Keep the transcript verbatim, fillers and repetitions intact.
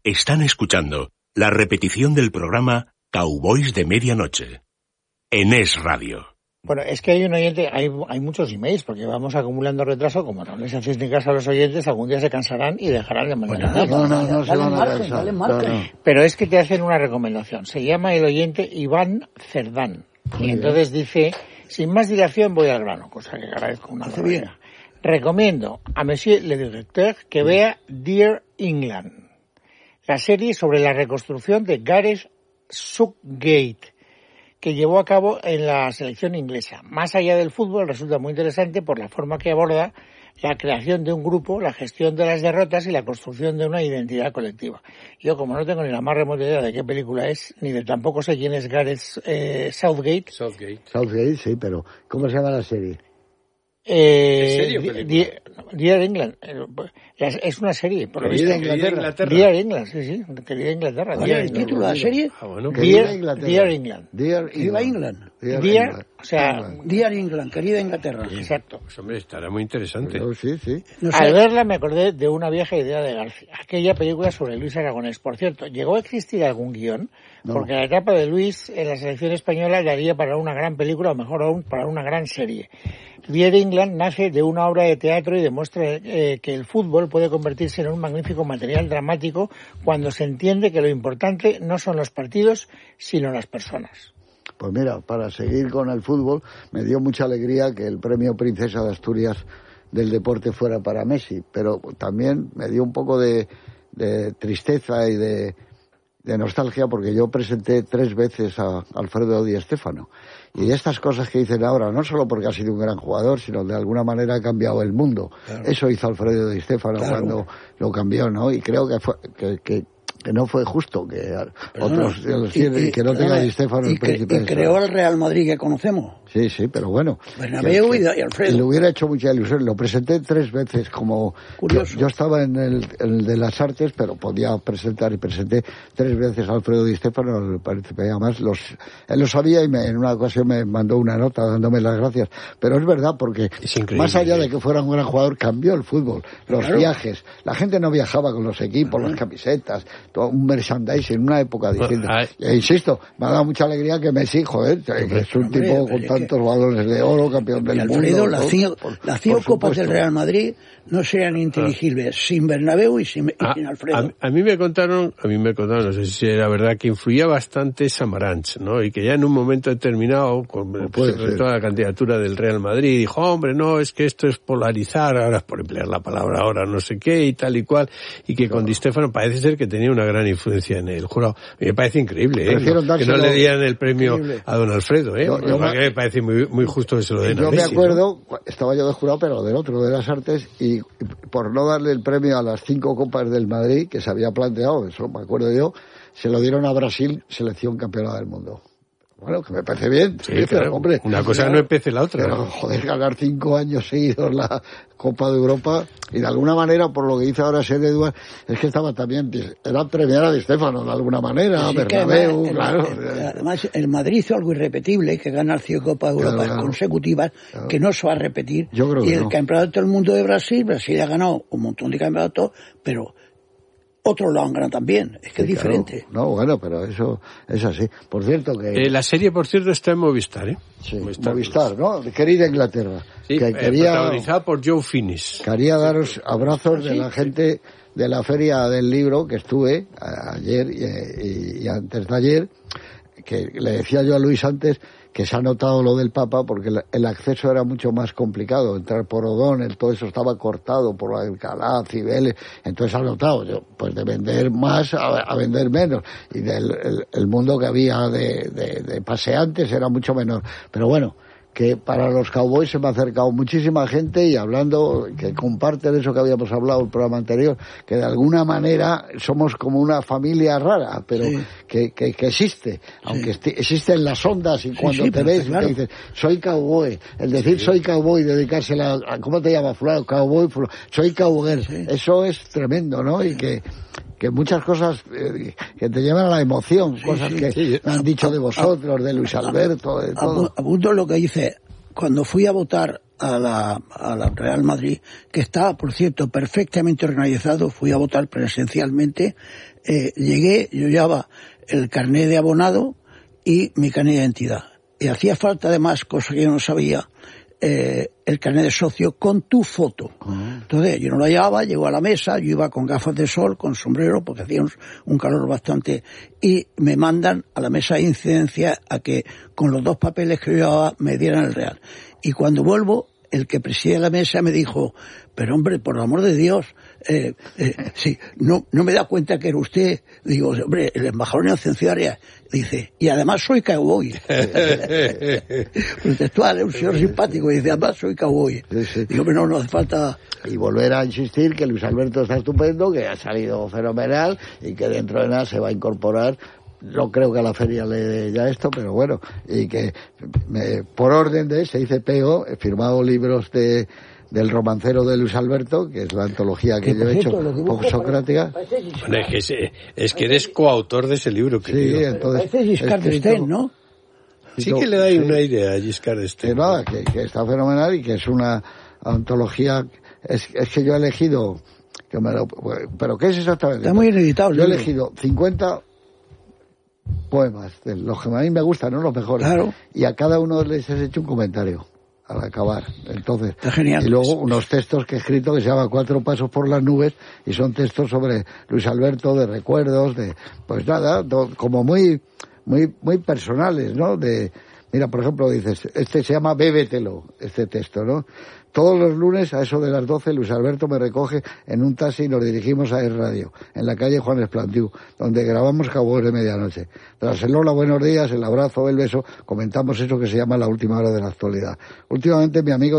Están escuchando la repetición del programa Cowboys de Medianoche en Es Radio. Bueno, es que hay un oyente, hay, hay muchos emails, porque vamos acumulando retraso. Como no les hacéis ni caso a los oyentes, algún día se cansarán y dejarán de mandar. Bueno, no, no, no, no se van a margen, cansar. dale margen. No, no. Pero es que te hacen una recomendación. Se llama el oyente Iván Cerdán. Muy y bien. Entonces dice, sin más dilación voy al grano, cosa que agradezco una Hace bien. Recomiendo a Monsieur le Directeur que vea Dear England, la serie sobre la reconstrucción de Gareth Southgate, que llevó a cabo en la selección inglesa. Más allá del fútbol, resulta muy interesante por la forma que aborda la creación de un grupo, la gestión de las derrotas y la construcción de una identidad colectiva. Yo, como no tengo ni la más remota idea de qué película es, ni de tampoco sé quién es Gareth eh, Southgate. Southgate. Southgate, sí, pero ¿cómo se llama la serie? Eh, ¿En serio? Dear, Dear England. Es una serie. Por Querida Inglaterra. Inglaterra. Dear England, sí, sí. Querida Inglaterra. ¿Cuál es el título de la serie? Ah, bueno, Dear, Dear England. Dear England. England. Dear, Dear, o sea, England. Dear England, querida Inglaterra. Exacto. Pues hombre, estará muy interesante. Pero, sí, sí. No sé. Al verla me acordé de una vieja idea de García, aquella película sobre Luis Aragonés. Por cierto, ¿llegó a existir algún guión? No. Porque la etapa de Luis en la selección española daría para una gran película, o mejor aún, para una gran serie. Dear England nace de una obra de teatro y demuestra eh, que el fútbol puede convertirse en un magnífico material dramático cuando se entiende que lo importante no son los partidos, sino las personas. Pues mira, para seguir con el fútbol, me dio mucha alegría que el premio Princesa de Asturias del deporte fuera para Messi, pero también me dio un poco de, de tristeza y de, de nostalgia porque yo presenté tres veces a Alfredo Di Stéfano. Y estas cosas que dicen ahora, no solo porque ha sido un gran jugador, sino de alguna manera ha cambiado el mundo. Claro. Eso hizo Alfredo Di Stéfano claro. cuando lo cambió, ¿no? Y creo que fue, que, que, que no fue justo que pero otros no, los tienen, y que no tenga Di Stéfano el príncipe. Y creó el Real Madrid que conocemos. Sí, sí, pero bueno. Bernabéu y, y Alfredo. Y le hubiera hecho mucha ilusión. Lo presenté tres veces como... Curioso. Yo, yo estaba en el, en el de las artes, pero podía presentar y presenté tres veces a Alfredo Di Stéfano, el príncipe. Además, los, él lo sabía y me, en una ocasión me mandó una nota dándome las gracias. Pero es verdad, porque más allá de que fuera un gran jugador, cambió el fútbol, los claro. viajes. La gente no viajaba con los equipos, uh-huh. las camisetas, todo un merchandising en una época distinta. Uh-huh. E insisto, me ha dado mucha alegría que Messi, joder, que es un Hombre, tipo con tantos balones de oro, campeón del Alfredo, mundo. Las cinco, las cinco copas del Real Madrid no serían inteligibles ah. sin Bernabéu y sin, y ah, sin Alfredo. A, a mí me contaron, a mí me contaron, no sé si era verdad, que influía bastante Samaranch, ¿no? Y que ya en un momento determinado, con pues, toda la candidatura del Real Madrid, dijo, hombre, no, es que esto es polarizar, ahora es por emplear la palabra ahora, no sé qué, y tal y cual, y que claro. con Di Stéfano parece ser que tenía una gran influencia en el jurado. A mí me parece increíble, ¿eh? No, que no le dieran el premio increíble. A don Alfredo, ¿eh? Yo, yo me, me parece muy, muy justo que se lo den yo a Messi, me acuerdo, ¿no? Estaba yo de jurado, pero del otro, de las artes, y por no darle el premio a las cinco copas del Madrid, que se había planteado, eso me acuerdo yo, se lo dieron a Brasil, selección campeona del mundo. Bueno, que me parece bien. Sí, sí, claro. Hombre, una cosa no empece la otra. Pero, ¿no? joder, ganar cinco años seguidos la Copa de Europa, y de alguna manera, por lo que dice ahora Sede Eduard, es que estaba también, era premiar a Di Stéfano de alguna manera, sí, Bernabéu, además, claro. El, el, además, el Madrid hizo algo irrepetible, que gana cinco Copas de Europa claro, claro. consecutivas, claro. que no se va a repetir. Yo creo y que el no. campeonato del mundo de Brasil, Brasil ha ganado un montón de campeonatos, pero otros lo han ganado también, es que sí, es diferente. Claro. No, bueno, pero eso es así. Por cierto que... Eh, la serie, por cierto, está en Movistar, ¿eh? Sí, Movistar, Movistar ¿no? Querida Inglaterra. Sí, que eh, quería, protagonizada por Joe Finis. Quería daros abrazos de la gente de la Feria del Libro que estuve ayer y, y, y antes de ayer, que le decía yo a Luis antes que se ha notado lo del Papa porque el acceso era mucho más complicado, entrar por O'Donnell, todo eso estaba cortado por Alcalá, Cibeles, entonces ha notado yo, pues de vender más a, a vender menos, y del el, el mundo que había de, de, de paseantes era mucho menor, pero bueno, que para los Cowboys se me ha acercado muchísima gente y hablando, que comparten eso que habíamos hablado en el programa anterior, que de alguna manera somos como una familia rara, pero sí. que, que, que existe, aunque sí. existen las ondas y sí, cuando sí, te ves claro. y te dices, soy cowboy, el decir sí. soy cowboy, dedicársela a, ¿cómo te llamas? Fulano, cowboy, fulano, soy cowboy, sí. eso es tremendo, ¿no? Y que que muchas cosas eh, que te llevan a la emoción, sí, cosas sí, que sí. me han dicho de vosotros, de Luis Alberto, de todo. Apunto lo que dice, cuando fui a votar a la, a la Real Madrid, que estaba, por cierto, perfectamente organizado. Fui a votar presencialmente. Eh, llegué, yo llevaba el carnet de abonado y mi carnet de identidad. Y hacía falta, además, cosa que yo no sabía, eh, el carnet de socio con tu foto. Uh-huh. Entonces, yo no lo llevaba, llego a la mesa, yo iba con gafas de sol, con sombrero, porque hacía un, un calor bastante, y me mandan a la mesa de incidencia a que con los dos papeles que yo llevaba me dieran el real. Y cuando vuelvo, el que preside la mesa me dijo, pero hombre, por el amor de Dios, eh, eh, sí, no, no me da cuenta que era usted. Digo, hombre, el embajador de inocenciaria. Dice, y además soy cowboy. Textual, es un señor simpático, y dice, además soy cowboy. Sí, sí. Digo, pero no, no hace falta... Y volver a insistir que Luis Alberto está estupendo, que ha salido fenomenal, y que dentro de nada se va a incorporar. No creo que a la feria le dé ya esto, pero bueno, y que me, por orden de, se dice Pego, he firmado libros de del romancero de Luis Alberto, que es la antología que yo he hecho, poco socrática. Bueno, es, que es, es que eres coautor de ese libro, querido. Sí, entonces... Parece Giscard d'Estaing, ¿no? Sí que le da sí, una idea a Giscard d'Estaing. Que nada, que, que está fenomenal y que es una antología... Es, es que yo he elegido... Que me lo, ¿pero qué es exactamente? Está muy ineditado. Yo he elegido cincuenta poemas, de los que a mí me gustan, no los mejores. Claro. Y a cada uno les he hecho un comentario al acabar. Entonces, está genial. Y luego unos textos que he escrito que se llaman Cuatro pasos por las nubes, y son textos sobre Luis Alberto, de recuerdos, de, pues nada, do, como muy, muy, muy personales, ¿no? De, mira, por ejemplo, dices, este se llama Bébetelo, este texto, ¿no? Todos los lunes, a eso de las doce, Luis Alberto me recoge en un taxi y nos dirigimos a Es Radio, en la calle Juan Esplandiú, donde grabamos Cowboys de Medianoche. Tras el hola, buenos días, el abrazo, el beso, comentamos eso que se llama la última hora de la actualidad. Últimamente mi amigo